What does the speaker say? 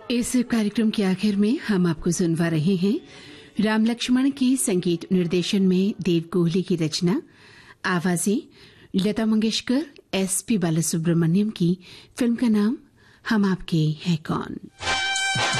इस कार्यक्रम के आखिर में हम आपको सुनवा रहे हैं राम लक्ष्मण की संगीत निर्देशन में देव कोहली की रचना, आवाजें लता मंगेशकर, एसपी बालासुब्रमण्यम की। फिल्म का नाम हम आपके हैं कौन।